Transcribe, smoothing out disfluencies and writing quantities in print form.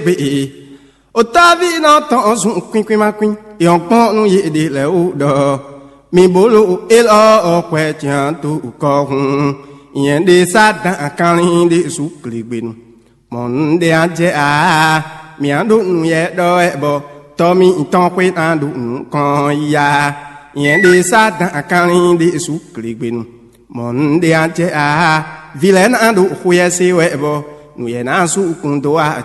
Otavi na ton son queen ma queen et on pont nous y de le ou do mi bolo el o kwe tian tu ko hun yen de sa dan kan de su klibin mon de anje a mi andu nu ye do e bo to mi ton kwe andu kon ya yen de sa dan kan de su klibin mon de anje a vilen andu kwe se we bo nu ye na su kun do a